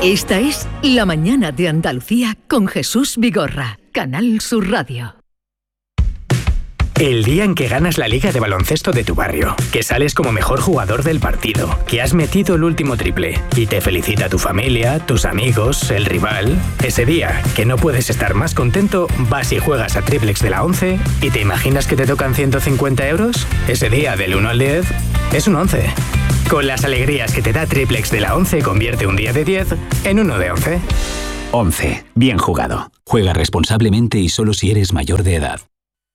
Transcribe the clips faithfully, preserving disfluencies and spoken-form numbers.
Esta es La Mañana de Andalucía con Jesús Vigorra, Canal Sur Radio. El día en que ganas la liga de baloncesto de tu barrio, que sales como mejor jugador del partido, que has metido el último triple y te felicita tu familia, tus amigos, el rival. Ese día, que no puedes estar más contento, vas y juegas a Triplex de la once y te imaginas que te tocan ciento cincuenta euros. Ese día, del uno al diez, es un once. Con las alegrías que te da Triplex de la once, convierte un día de diez en uno de once. once. Bien jugado. Juega responsablemente y solo si eres mayor de edad.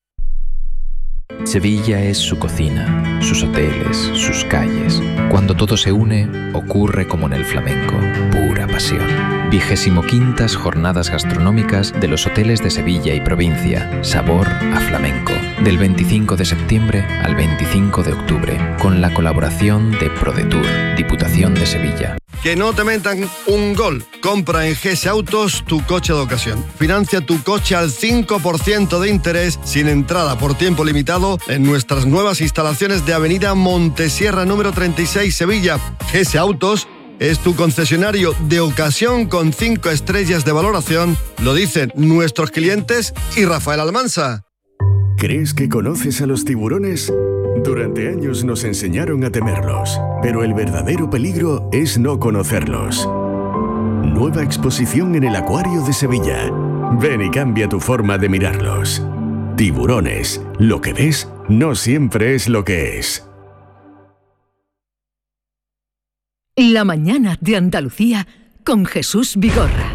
Sevilla es su cocina, sus hoteles, sus calles. Cuando todo se une, ocurre como en el flamenco, pura pasión. Vigésimo quintas Jornadas Gastronómicas de los Hoteles de Sevilla y Provincia, sabor a flamenco. Del veinticinco de septiembre al veinticinco de octubre, con la colaboración de ProDetour, Diputación de Sevilla. Que no te metan un gol. Compra en G S Autos tu coche de ocasión. Financia tu coche al cinco por ciento de interés sin entrada por tiempo limitado en nuestras nuevas instalaciones de Avenida Montesierra número treinta y seis, Sevilla. G S Autos es tu concesionario de ocasión con cinco estrellas de valoración. Lo dicen nuestros clientes y Rafael Almansa. ¿Crees que conoces a los tiburones? Durante años nos enseñaron a temerlos, pero el verdadero peligro es no conocerlos. Nueva exposición en el Acuario de Sevilla. Ven y cambia tu forma de mirarlos. Tiburones, lo que ves no siempre es lo que es. La Mañana de Andalucía con Jesús Vigorra.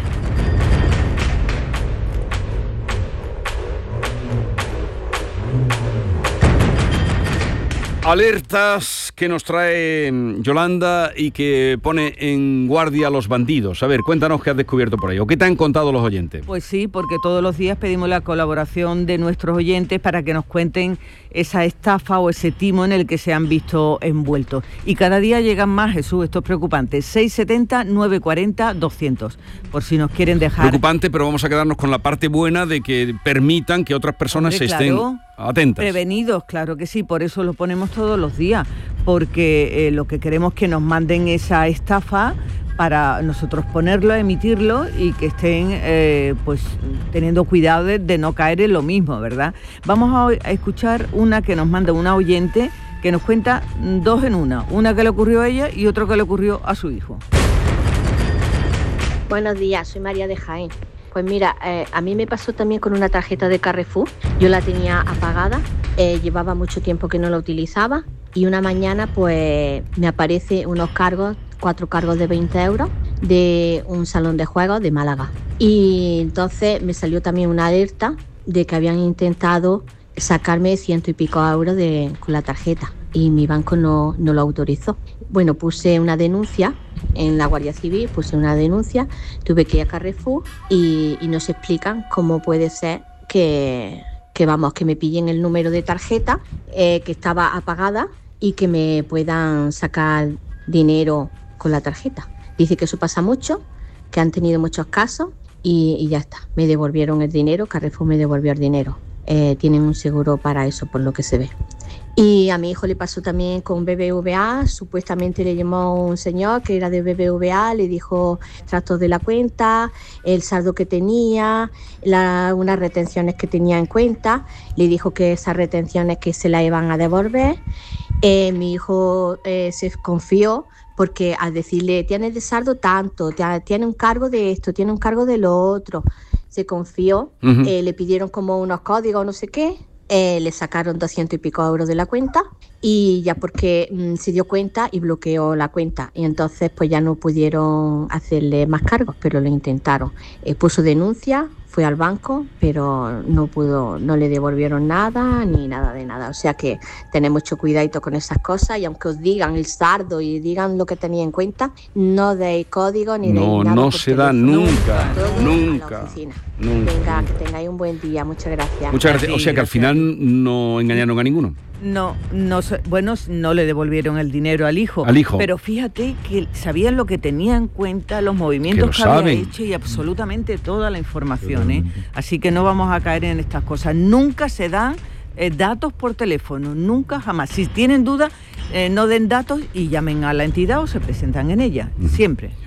Alertas que nos trae Yolanda y que pone en guardia a los bandidos. A ver, cuéntanos qué has descubierto por ahí, o qué te han contado los oyentes. Pues sí, porque todos los días pedimos la colaboración de nuestros oyentes para que nos cuenten esa estafa o ese timo en el que se han visto envueltos. Y cada día llegan más, Jesús, esto es preocupante. seis setenta, nueve cuarenta, doscientos. Por si nos quieren dejar... Preocupante, pero vamos a quedarnos con la parte buena de que permitan que otras personas Hombre, se claro, estén atentas. Prevenidos, claro que sí, por eso lo ponemos todos los días, porque eh, lo que queremos es que nos manden esa estafa para nosotros ponerlo, emitirlo y que estén eh, pues teniendo cuidado de, de no caer en lo mismo, ¿verdad? Vamos a, a escuchar una que nos manda una oyente que nos cuenta dos en una, una que le ocurrió a ella y otra que le ocurrió a su hijo. Buenos días, soy María de Jaén. Pues mira, eh, a mí me pasó también con una tarjeta de Carrefour. Yo la tenía apagada, eh, llevaba mucho tiempo que no la utilizaba y una mañana pues me aparece unos cargos, cuatro cargos de veinte euros de un salón de juegos de Málaga. Y entonces me salió también una alerta de que habían intentado sacarme ciento y pico euros de, con la tarjeta y mi banco no, no lo autorizó. Bueno, puse una denuncia en la Guardia Civil, puse una denuncia, tuve que ir a Carrefour y, y nos explican cómo puede ser que, que, vamos, que me pillen el número de tarjeta eh, que estaba apagada y que me puedan sacar dinero con la tarjeta. Dice que eso pasa mucho, que han tenido muchos casos y, y ya está, me devolvieron el dinero, Carrefour me devolvió el dinero. Eh, tienen un seguro para eso, por lo que se ve. Y a mi hijo le pasó también con B B V A, supuestamente le llamó un señor que era de B B V A, le dijo tratos de la cuenta, el saldo que tenía, la, unas retenciones que tenía en cuenta, le dijo que esas retenciones que se las iban a devolver. Eh, mi hijo eh, se confió porque al decirle tienes de saldo tanto, tiene un cargo de esto, tiene un cargo de lo otro, se confió, uh-huh. eh, le pidieron como unos códigos, no sé qué. Eh, le sacaron doscientos y pico euros de la cuenta y ya porque mmm, se dio cuenta y bloqueó la cuenta y entonces pues ya no pudieron hacerle más cargos, pero lo intentaron. Eh, puso denuncia, fue al banco, pero no pudo, no le devolvieron nada ni nada de nada. O sea que tened mucho cuidadito con esas cosas y aunque os digan el saldo y digan lo que tenía en cuenta, no deis código ni no, deis nada. No, no se da nunca, nunca. Nunca. Venga, que tengáis un buen día, muchas gracias. Muchas gracias. O sea que al final no engañaron a ninguno. No, no, bueno, no le devolvieron el dinero al hijo. Al hijo. Pero fíjate que sabían lo que tenía en cuenta, los movimientos que, que había hecho y absolutamente toda la información, ¿eh? Así que no vamos a caer en estas cosas. Nunca se dan eh, datos por teléfono, nunca, jamás. Si tienen dudas, eh, no den datos y llamen a la entidad o se presentan en ella, uh-huh. siempre.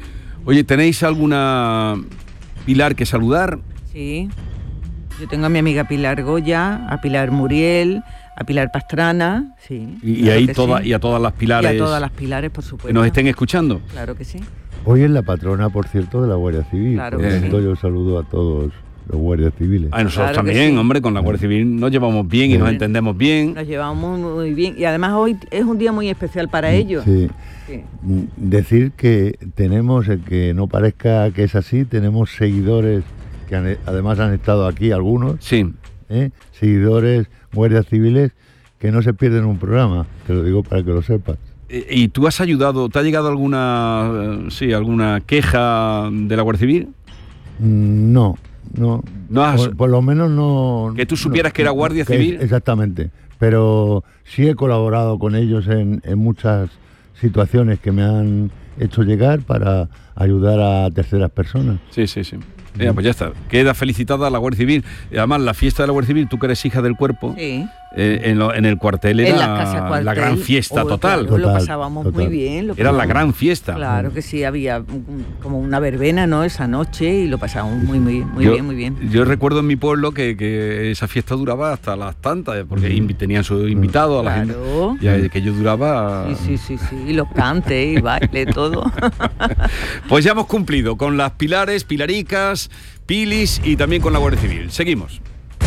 Oye, ¿tenéis alguna Pilar que saludar? Sí, yo tengo a mi amiga Pilar Goya, a Pilar Muriel, a Pilar Pastrana, sí. Y, y claro ahí que toda, sí. y a todas las Pilares. Y a todas las Pilares, por supuesto. Que nos estén escuchando. Claro que sí. Hoy es la patrona, por cierto, de la Guardia Civil. Claro Por que tanto, sí. yo saludo a todos los guardias civiles. A nosotros Claro que también, sí. hombre, con la Guardia Civil nos llevamos bien y Sí. nos entendemos bien. Nos llevamos muy, muy bien. Y además hoy es un día muy especial para ellos. Sí. Sí. Mm, Decir que tenemos, eh, que no parezca que es así, tenemos seguidores que han- además han estado aquí algunos, Sí. ¿eh? seguidores, guardias civiles, que no se pierden un programa, te lo digo para que lo sepas. ¿Y y tú has ayudado, te ha llegado alguna, eh, sí, alguna queja de la Guardia Civil? Mm, No, no. No has- por, por lo menos no... Que tú supieras no, que era Guardia que- Civil. Exactamente, pero sí he colaborado con ellos en, en muchas situaciones que me han hecho llegar para ayudar a terceras personas. Sí, sí, sí. Ya, pues ya está. Queda felicitada la Guardia Civil. Y además, la fiesta de la Guardia Civil, tú que eres hija del cuerpo, Sí. eh, en, lo- en el cuartel En era las casas cuartel. la gran fiesta Oh, total. claro, lo Total, pasábamos total. muy bien. Lo Era la pasábamos- gran fiesta. Claro que sí, había mm, como una verbena, ¿no? Esa noche y lo pasábamos muy, muy, muy yo, bien, muy bien. Yo recuerdo en mi pueblo que, que esa fiesta duraba hasta las tantas, porque invi- tenían sus invitados a la gente. Claro. Y aquello duraba... Sí, sí, sí, sí. Y los cantes y baile, todo. Pues ya hemos cumplido con las Pilares, Pilaricas, Pilis y también con la Guardia Civil. Seguimos.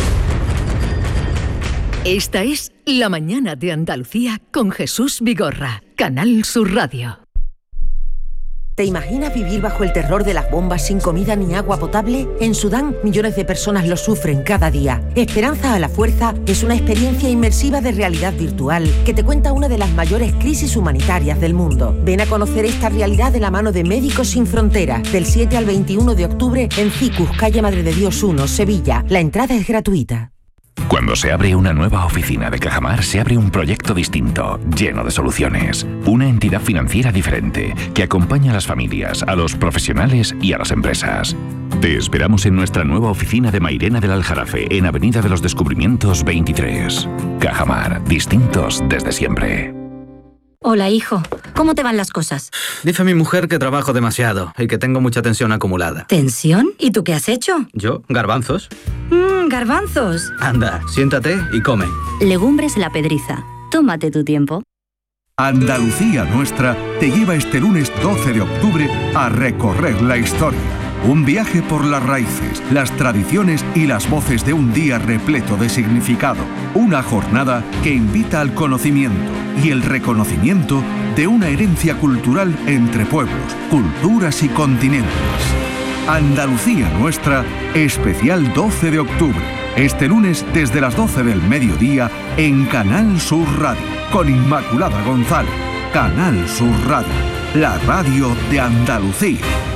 Esta es La Mañana de Andalucía con Jesús Vigorra, Canal Sur Radio. ¿Te imaginas vivir bajo el terror de las bombas sin comida ni agua potable? En Sudán, millones de personas lo sufren cada día. Esperanza a la Fuerza es una experiencia inmersiva de realidad virtual que te cuenta una de las mayores crisis humanitarias del mundo. Ven a conocer esta realidad de la mano de Médicos Sin Fronteras, del siete al veintiuno de octubre en Cicus, calle Madre de Dios uno, Sevilla. La entrada es gratuita. Cuando se abre una nueva oficina de Cajamar, se abre un proyecto distinto, lleno de soluciones. Una entidad financiera diferente, que acompaña a las familias, a los profesionales y a las empresas. Te esperamos en nuestra nueva oficina de Mairena del Aljarafe, en Avenida de los Descubrimientos veintitrés. Cajamar, distintos desde siempre. Hola, hijo. ¿Cómo te van las cosas? Dice mi mujer que trabajo demasiado y que tengo mucha tensión acumulada. ¿Tensión? ¿Y tú qué has hecho? ¿Yo? ¿Garbanzos? Mmm, garbanzos. Anda, siéntate y come. Legumbres La Pedriza. Tómate tu tiempo. Andalucía Nuestra te lleva este lunes doce de octubre a recorrer la historia. Un viaje por las raíces, las tradiciones y las voces de un día repleto de significado. Una jornada que invita al conocimiento y el reconocimiento de una herencia cultural entre pueblos, culturas y continentes. Andalucía Nuestra, especial doce de octubre. Este lunes desde las doce del mediodía en Canal Sur Radio, con Inmaculada González. Canal Sur Radio, la radio de Andalucía.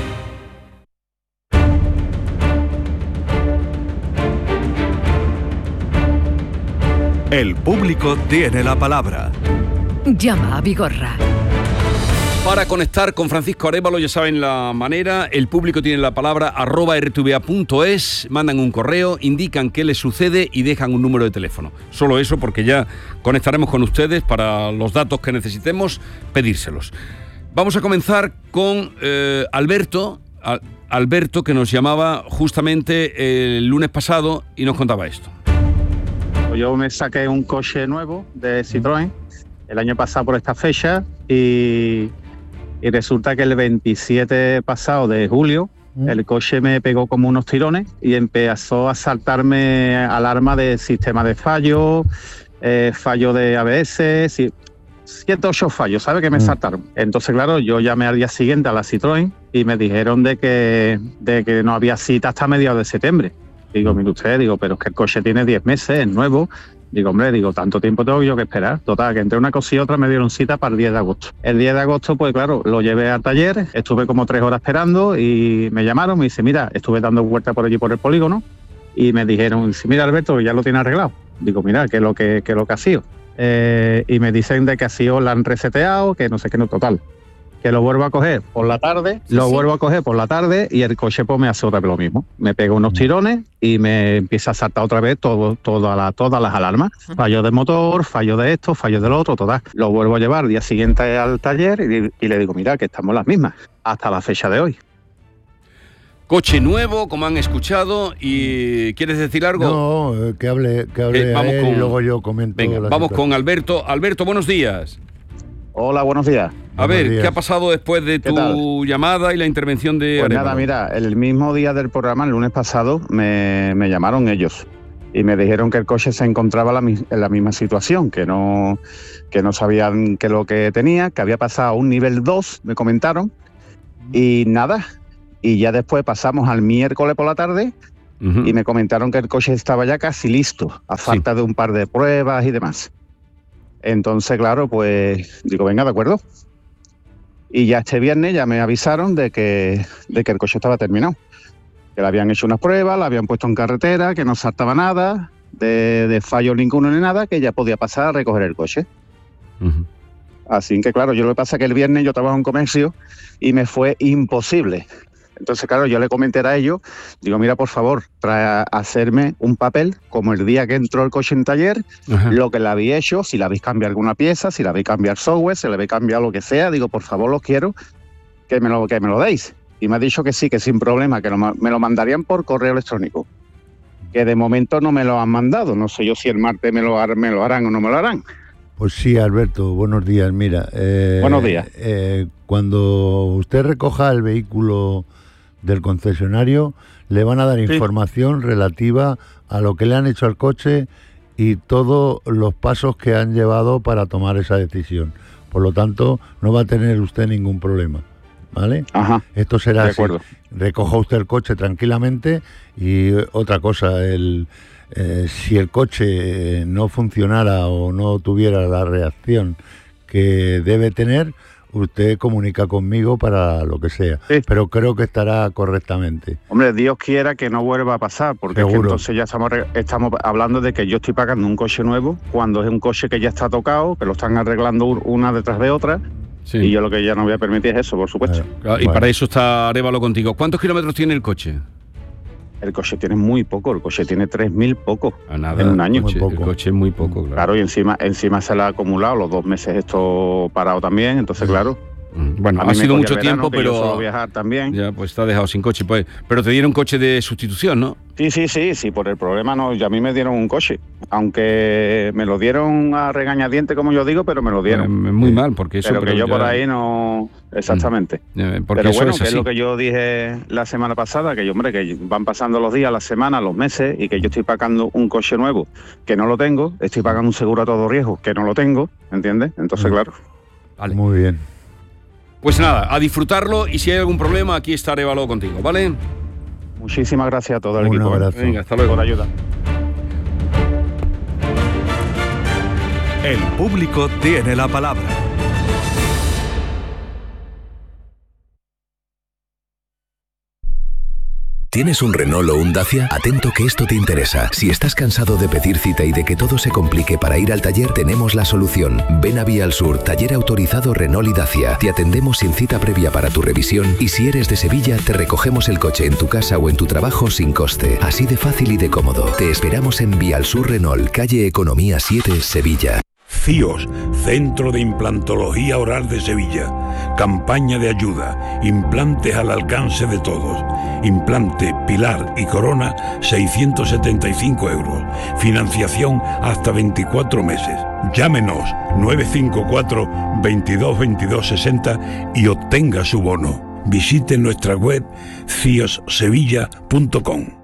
El público tiene la palabra. Llama a Vigorra. Para conectar con Francisco Arévalo, ya saben la manera, el público tiene la palabra, arroba r t v a punto es, mandan un correo, indican qué les sucede y dejan un número de teléfono. Solo eso, porque ya conectaremos con ustedes para los datos que necesitemos, pedírselos. Vamos a comenzar con eh, Alberto, Al- Alberto que nos llamaba justamente el lunes pasado y nos contaba esto. Yo me saqué un coche nuevo de Citroën el año pasado por esta fecha y, y resulta que el veintisiete pasado de julio el coche me pegó como unos tirones y empezó a saltarme alarma de sistema de fallo, eh, fallo de A B S, sí, siete, ocho fallos, ¿sabes? Que me saltaron. Entonces, claro, yo llamé al día siguiente a la Citroën y me dijeron de que, de que no había cita hasta mediados de septiembre. Digo, mire usted, digo, pero es que el coche tiene diez meses, es nuevo. Digo, hombre, digo, tanto tiempo tengo yo que esperar. Total, que entre una cosa y otra me dieron cita para el diez de agosto. El diez de agosto, pues claro, lo llevé al taller, estuve como tres horas esperando y me llamaron, me dice, mira, estuve dando vueltas por allí por el polígono y me dijeron, dice, mira, Alberto, ya lo tiene arreglado. Digo, mira, ¿qué es lo que, qué es lo que ha sido? Eh, y me dicen de que ha sido, la han reseteado, que no sé qué, no, total. Que lo vuelvo a coger por la tarde, sí, lo sí. vuelvo a coger por la tarde y el coche pues me hace otra vez lo mismo. Me pega unos tirones y me empieza a saltar otra vez todo, toda la, todas las alarmas. Fallo de motor, fallo de esto, fallo del otro, todas. Lo vuelvo a llevar al día siguiente al taller y, y le digo, mira, que estamos las mismas hasta la fecha de hoy. Coche nuevo, como han escuchado, y ¿quieres decir algo? No, que hable, que hable Eh, vamos a él con- y luego yo comento. Venga, la vamos situación. con Alberto. Alberto, buenos días. Hola, buenos días. A ver, ¿qué ha pasado después de ¿Qué tu tal? llamada y la intervención de Pues Arévalo? nada, mira, el mismo día del programa, el lunes pasado, me, me llamaron ellos y me dijeron que el coche se encontraba la mis- en la misma situación, que no, que no sabían qué es lo que tenía, que había pasado a un nivel dos, me comentaron, y nada. Y ya después pasamos al miércoles por la tarde y me comentaron que el coche estaba ya casi listo, a falta de un par de pruebas y demás. Entonces, claro, pues digo, venga, de acuerdo. Y ya este viernes ya me avisaron de que, de que el coche estaba terminado. Que le habían hecho unas pruebas, la habían puesto en carretera, que no saltaba nada, de, de fallo ninguno ni nada, que ya podía pasar a recoger el coche. Así que, claro, yo lo que pasa es que el viernes yo trabajo en comercio y me fue imposible. Entonces, claro, yo le comenté a ellos, digo, mira, por favor, trae a hacerme un papel, como el día que entró el coche en taller, Ajá. lo que le habéis hecho, si le habéis cambiado alguna pieza, si le habéis cambiado software, si le habéis cambiado lo que sea, digo, por favor, los quiero que me lo, que me lo deis. Y me ha dicho que sí, que sin problema, que lo ma- me lo mandarían por correo electrónico. Que de momento no me lo han mandado, no sé yo si el martes me lo, har- me lo harán o no me lo harán. Pues sí, Alberto, buenos días. Mira, eh, Buenos días. eh, cuando usted recoja el vehículo del concesionario, le van a dar información relativa a lo que le han hecho al coche y todos los pasos que han llevado para tomar esa decisión. Por lo tanto, no va a tener usted ningún problema, ¿vale? Ajá. Esto será De así. acuerdo. Recoja usted el coche tranquilamente y eh, otra cosa, el, eh, si el coche eh, no funcionara o no tuviera la reacción que debe tener, usted comunica conmigo para lo que sea. Pero creo que estará correctamente. Hombre, Dios quiera que no vuelva a pasar, porque es que Seguro. entonces ya estamos, re- estamos hablando de que yo estoy pagando un coche nuevo cuando es un coche que ya está tocado, que lo están arreglando u- una detrás de otra, y yo lo que ya no voy a permitir es eso, por supuesto. Claro, y para eso está Arévalo contigo. ¿Cuántos kilómetros tiene el coche? El coche tiene muy poco, el coche tiene tres mil poco nada, en un año. el coche- el coche es muy poco, claro. Claro, y encima, encima se le ha acumulado los dos meses esto parado también, entonces claro. Bueno, A mí ha me sido coge mucho el verano, tiempo, que yo pero suelo viajar también. ya pues está dejado sin coche. Pues, pero te dieron coche de sustitución, ¿no? Sí, sí, sí, sí, por el problema no, ya a mí me dieron un coche, aunque me lo dieron a regañadiente, como yo digo, pero me lo dieron. Eh, muy mal, porque eso... Pero que pero yo ya- por ahí no... Exactamente. Eh, porque Pero eso bueno, es que es así. lo que yo dije la semana pasada, que yo, hombre, que van pasando los días, las semanas, los meses, y que yo estoy pagando un coche nuevo, que no lo tengo, estoy pagando un seguro a todo riesgo, que no lo tengo, ¿entiendes? Entonces, claro. Muy bien. Pues nada, a disfrutarlo y si hay algún problema, aquí está Arévalo contigo, ¿vale? Muchísimas gracias a todo el Un equipo. ¿eh? abrazo. Venga, hasta luego. Por ayuda. El público tiene la palabra. ¿Tienes un Renault o un Dacia? Atento que esto te interesa. Si estás cansado de pedir cita y de que todo se complique para ir al taller, tenemos la solución. Ven a Vía al Sur, taller autorizado Renault y Dacia. Te atendemos sin cita previa para tu revisión y si eres de Sevilla, te recogemos el coche en tu casa o en tu trabajo sin coste. Así de fácil y de cómodo. Te esperamos en Vía al Sur Renault, calle Economía siete, Sevilla. CIOS, Centro de Implantología Oral de Sevilla. Campaña de ayuda. Implantes al alcance de todos. Implante, pilar y corona, seiscientos setenta y cinco euros. Financiación hasta veinticuatro meses. Llámenos nueve cinco cuatro, veintidós, veintidós, sesenta y obtenga su bono. Visite nuestra web cios sevilla punto com.